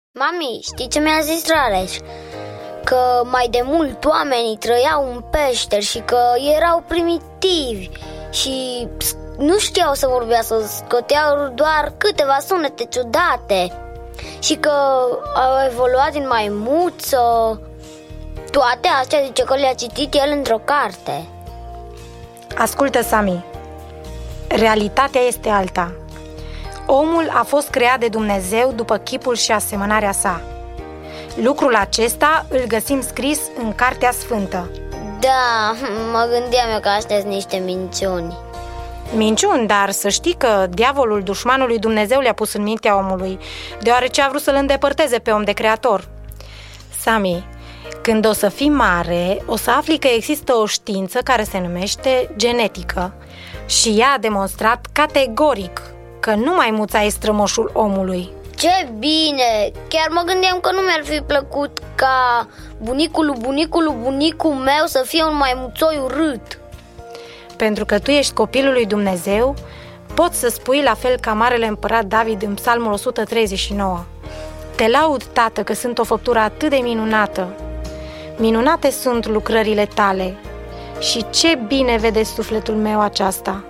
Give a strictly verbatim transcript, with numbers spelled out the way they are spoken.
Mami, știi ce mi-a zis Rareș? Că mai de mult oamenii trăiau în peșteri și că erau primitivi și nu știau să vorbească, scoteau doar câteva sunete ciudate și că au evoluat din maimuță. Toate astea zice că le-a citit el într-o carte. Ascultă, Sami, realitatea este alta. Omul a fost creat de Dumnezeu după chipul și asemănarea sa. Lucrul acesta îl găsim scris în Cartea Sfântă. Da, mă gândeam eu că astea sunt niște minciuni. Minciuni, dar să știi că diavolul, dușmanul lui Dumnezeu, le-a pus în mintea omului, deoarece a vrut să-l îndepărteze pe om de Creator. Sami, când o să fii mare, o să afli că există o știință care se numește genetică și ea a demonstrat categoric că nu maimuța e strămoșul omului. Ce bine! Chiar mă gândeam că nu mi-ar fi plăcut ca bunicul bunicul bunicul meu să fie un maimuțoi urât. Pentru că tu ești copilul lui Dumnezeu, poți să spui la fel ca marele împărat David în Psalmul o sută treizeci și nouă. Te laud, Tată, că sunt o făptură atât de minunată. Minunate sunt lucrările tale și ce bine vede sufletul meu aceasta.